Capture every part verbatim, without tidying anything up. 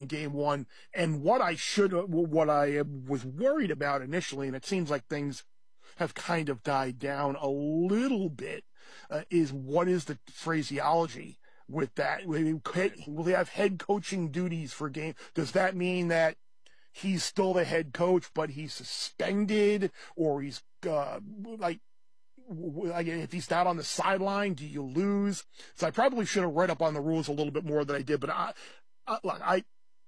game one. And what I should, what I was worried about initially, and it seems like things have kind of died down a little bit, uh, is what is the phraseology with that? Will he have head coaching duties for game? Does that mean that he's still the head coach, but he's suspended, or he's, uh, like, like, if he's not on the sideline, do you lose? So I probably should have read up on the rules a little bit more than I did, but I, I, I,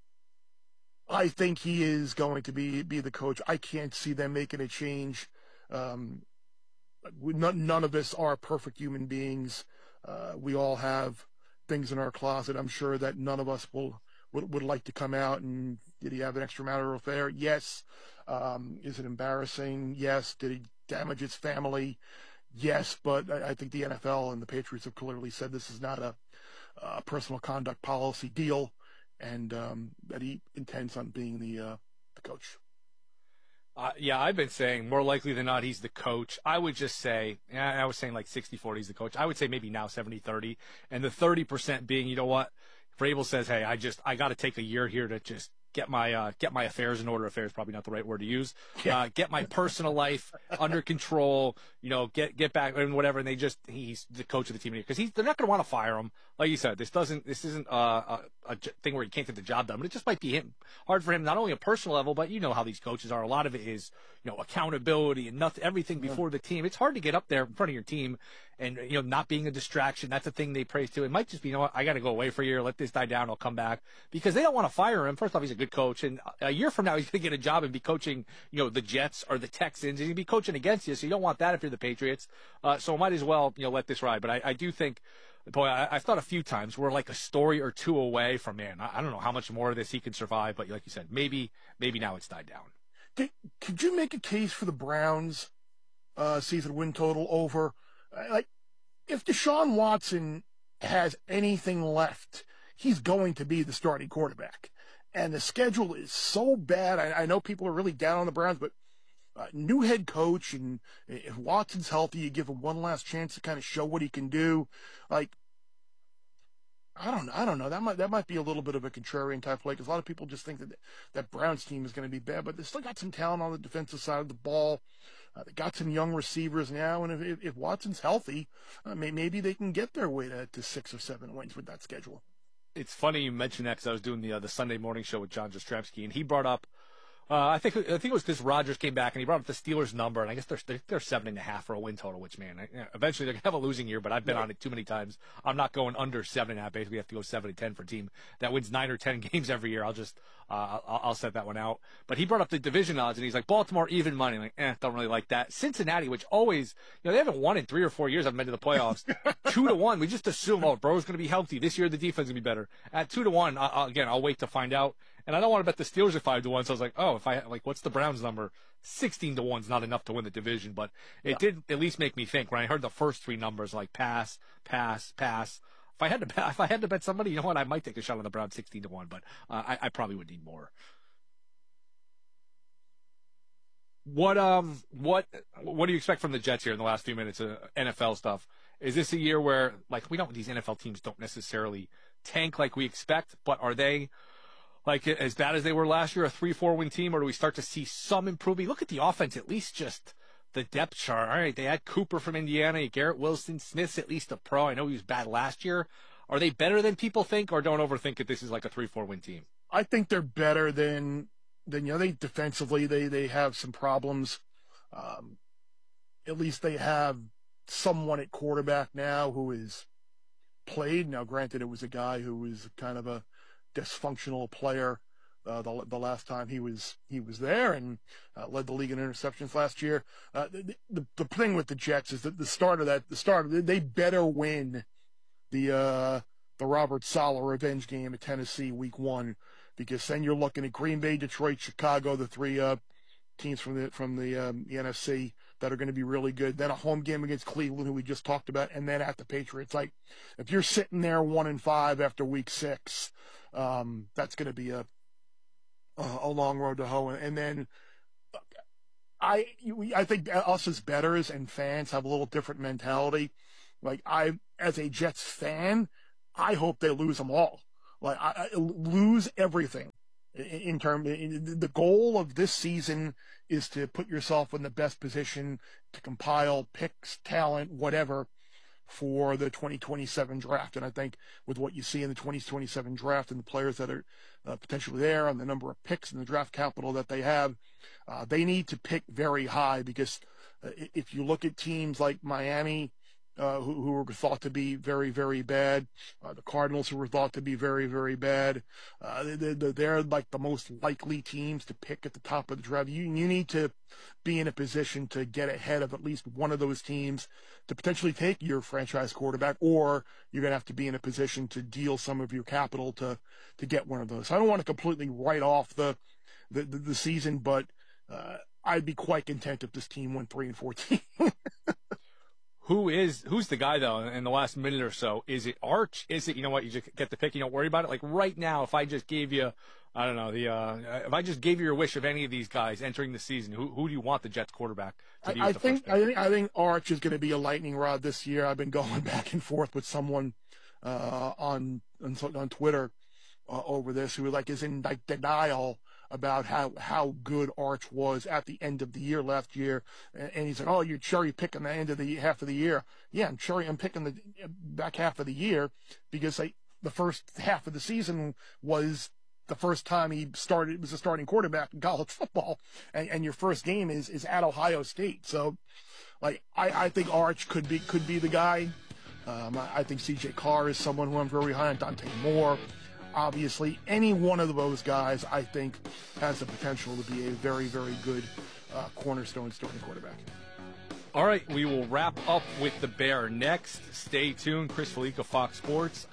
I think he is going to be, be the coach. I can't see them making a change. Um, none, none of us are perfect human beings. Uh, we all have things in our closet. I'm sure that none of us will, would, would like to come out and, did he have an extramarital affair? Yes. Um, is it embarrassing? Yes. Did he damage his family? Yes, but I, I think the N F L and the Patriots have clearly said this is not a, a personal conduct policy deal, and um, that he intends on being the uh, the coach. Uh, yeah, I've been saying more likely than not he's the coach. I would just say, I was saying like sixty forty he's the coach. I would say maybe now seventy thirty, and the thirty percent being, you know what, Vrabel says, hey, I just, I got to take a year here to just get my, uh, get my affairs in order. Affairs probably not the right word to use. Uh, get my personal life under control, you know, get, get back and whatever. And they just, he's the coach of the team because he's, they're not going to want to fire him. Like you said, this doesn't, this isn't uh, a, a thing where he can't get the job done, but it just might be him, hard for him, not only a personal level, but you know how these coaches are. A lot of it is, you know, accountability and nothing, everything before the team. It's hard to get up there in front of your team and, you know, not being a distraction. That's a thing they praise too. It might just be, you know what, I got to go away for a year, let this die down, I'll come back, because they don't want to fire him. First off, he's a good coach, and a year from now he's going to get a job and be coaching, you know, the Jets or the Texans, and he'd be coaching against you, so you don't want that if you're the Patriots. Uh, so might as well, you know, let this ride. But I, I do think, boy, I, I've thought a few times we're like a story or two away from, man, I, I don't know how much more of this he can survive, but like you said, maybe, maybe now it's died down. Could, could you make a case for the Browns uh, season win total over? Like, if Deshaun Watson has anything left, he's going to be the starting quarterback. And the schedule is so bad. I, I know people are really down on the Browns, but uh, new head coach, and if Watson's healthy, you give him one last chance to kind of show what he can do. Like, I don't, I don't know. That might, that might be a little bit of a contrarian type play, because a lot of people just think that that Browns team is going to be bad, but they still got some talent on the defensive side of the ball. Uh, they got some young receivers now, and if, if, if Watson's healthy, uh, may, maybe they can get their way to, to six or seven wins with that schedule. It's funny you mentioned that because I was doing the uh, the Sunday morning show with John Jastrzemski, and he brought up, uh, I think I think it was because Rodgers came back and he brought up the Steelers number, and I guess they're they're seven and a half for a win total. Which, man, I, eventually they're gonna have a losing year, but I've been yeah. on it too many times. I'm not going under seven and a half. Basically, I have to go seven to ten for a team that wins nine or ten games every year. I'll just uh, I'll, I'll set that one out. But he brought up the division odds, and he's like, Baltimore even money. I'm like, eh, don't really like that. Cincinnati, which always, you know, they haven't won in three or four years. I've been to the playoffs. two to one. We just assume, oh, Burrow's going to be healthy this year. The defense is going to be better. At two to one, I, I, again, I'll wait to find out. And I don't want to bet the Steelers at five to one. So I was like, oh, if I like, what's the Browns number? Sixteen to one's not enough to win the division, but it yeah. did at least make me think when I heard the first three numbers, like pass, pass, pass. If I had to bet, if I had to bet somebody, you know what, I might take a shot on the Browns sixteen to one, but uh, I, I probably would need more. What um what what do you expect from the Jets here in the last few minutes of N F L stuff? Is this a year where, like, we don't, these N F L teams don't necessarily tank like we expect, but are they like as bad as they were last year, a three four win team, or do we start to see some improvement? Look at the offense, at least just the depth chart. All right, they had Cooper from Indiana, Garrett Wilson, Smith's at least a pro. I know he was bad last year. Are they better than people think, or don't overthink it? This is like a three four win team. I think they're better than. Then, you know, they defensively, they, they have some problems. Um, at least they have someone at quarterback now who is played. Now, granted, it was a guy who was kind of a dysfunctional player, uh, the, the last time he was, he was there, and, uh, led the league in interceptions last year. Uh, the, the, the thing with the Jets is that the start of that, the start of, they better win the, uh, the Robert Saleh revenge game at Tennessee week one, because then you're looking at Green Bay, Detroit, Chicago, the three uh, teams from the from the, um, the N F C that are going to be really good. Then a home game against Cleveland, who we just talked about, and then at the Patriots. Like, if you're sitting there one and five after week six, um, that's going to be a a long road to hoe. And then I I think us as bettors and fans have a little different mentality. Like, I, as a Jets fan, I hope they lose them all. Like, I, I, lose everything. In terms, the goal of this season is to put yourself in the best position to compile picks, talent, whatever, for the twenty twenty-seven draft. And I think with what you see in the twenty twenty-seven draft and the players that are uh, potentially there and the number of picks and the draft capital that they have, uh, they need to pick very high, because uh, if you look at teams like Miami, Uh, who, who were thought to be very, very bad. Uh, the Cardinals, who were thought to be very, very bad. Uh, they, they, they're like the most likely teams to pick at the top of the draft. You, you need to be in a position to get ahead of at least one of those teams to potentially take your franchise quarterback, or you're going to have to be in a position to deal some of your capital to, to get one of those. So I don't want to completely write off the, the, the, the season, but uh, I'd be quite content if this team went three and fourteen. Who is who's the guy though in the last minute or so? Is it Arch? Is it, you know what, you just get the pick, you don't worry about it? Like right now, if I just gave you, I don't know, the uh, if I just gave you your wish of any of these guys entering the season, who who do you want the Jets quarterback to be? I, with I the think first pick? I think I think Arch is going to be a lightning rod this year. I've been going back and forth with someone uh, on, on on Twitter uh, over this, who like is in like denial about how, how good Arch was at the end of the year last year. And he's like, oh, you're cherry picking the end of the half of the year. Yeah, I'm cherry, I'm picking the back half of the year because like, the first half of the season was the first time he started, was a starting quarterback in college football. And, and your first game is, is at Ohio State. So like, I, I think Arch could be, could be the guy. Um, I, I think C J Carr is someone who I'm very high on. Dante Moore. Obviously, any one of those guys, I think, has the potential to be a very, very good uh, cornerstone starting quarterback. All right, we will wrap up with the Bear next. Stay tuned. Chris Felica, Fox Sports.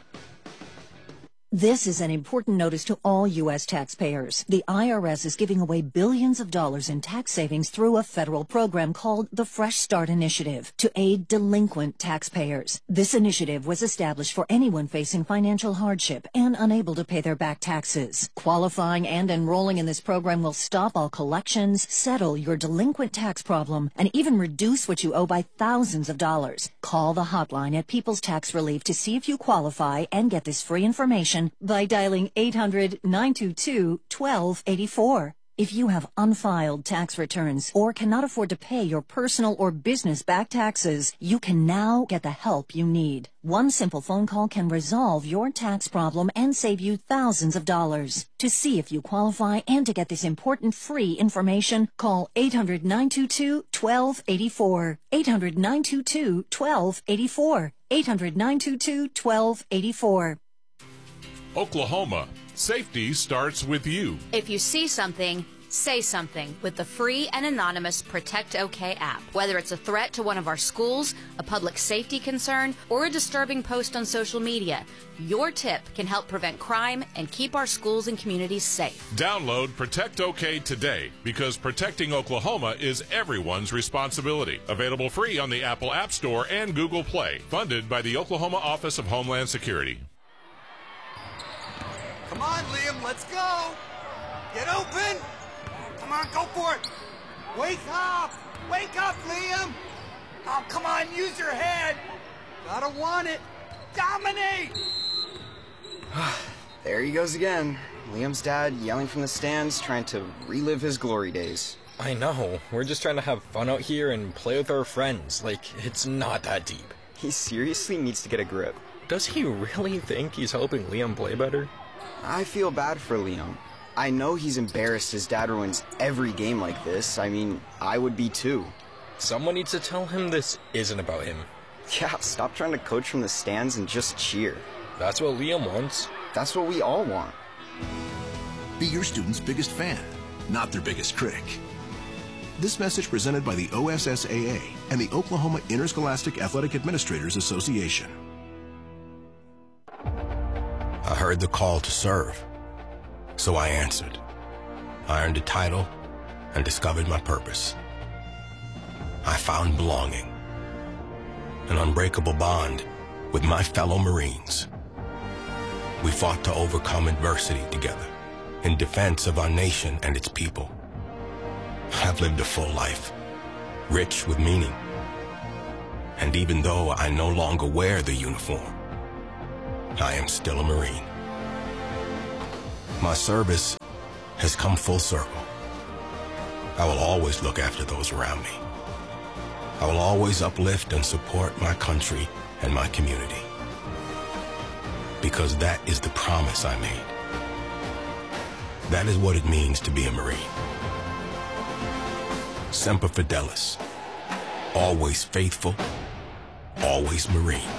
This is an important notice to all U S taxpayers. The I R S is giving away billions of dollars in tax savings through a federal program called the Fresh Start Initiative to aid delinquent taxpayers. This initiative was established for anyone facing financial hardship and unable to pay their back taxes. Qualifying and enrolling in this program will stop all collections, settle your delinquent tax problem, and even reduce what you owe by thousands of dollars. Call the hotline at People's Tax Relief to see if you qualify and get this free information by dialing eight hundred, nine two two, one two eight four. If you have unfiled tax returns or cannot afford to pay your personal or business back taxes, you can now get the help you need. One simple phone call can resolve your tax problem and save you thousands of dollars. To see if you qualify and to get this important free information, call eight hundred, nine two two, one two eight four. eight hundred, nine two two, one two eight four. eight hundred, nine two two, one two eight four. Oklahoma, safety starts with you. If you see something, say something with the free and anonymous Protect OK app. Whether it's a threat to one of our schools, a public safety concern, or a disturbing post on social media, your tip can help prevent crime and keep our schools and communities safe. Download Protect OK today, because protecting Oklahoma is everyone's responsibility. Available free on the Apple App Store and Google Play. Funded by the Oklahoma Office of Homeland Security. Come on, Liam, let's go. Get open. Come on, go for it. Wake up. Wake up, Liam. Oh, come on, use your head. Gotta want it. Dominate. There he goes again. Liam's dad yelling from the stands, trying to relive his glory days. I know. We're just trying to have fun out here and play with our friends. Like, it's not that deep. He seriously needs to get a grip. Does he really think he's helping Liam play better? I feel bad for Liam. I know he's embarrassed his dad ruins every game like this. I mean, I would be too. Someone needs to tell him this isn't about him. Yeah, stop trying to coach from the stands and just cheer. That's what Liam wants. That's what we all want. Be your student's biggest fan, not their biggest critic. This message presented by the O S S A A and the Oklahoma Interscholastic Athletic Administrators Association. I heard the call to serve, so I answered. I earned a title and discovered my purpose. I found belonging, an unbreakable bond with my fellow Marines. We fought to overcome adversity together in defense of our nation and its people. I've lived a full life, rich with meaning. And even though I no longer wear the uniform, I am still a Marine. My service has come full circle. I will always look after those around me. I will always uplift and support my country and my community. Because that is the promise I made. That is what it means to be a Marine. Semper Fidelis. Always faithful, always Marine.